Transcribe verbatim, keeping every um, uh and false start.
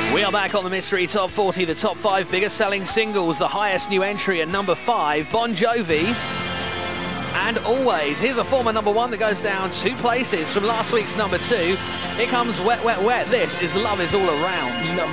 We are back on the Mystery Top forty, the top five biggest selling singles, the highest new entry at number five, Bon Jovi. And Always. Here's a former number one that goes down two places from last week's number two. Here comes Wet, Wet, Wet. This is Love Is All Around.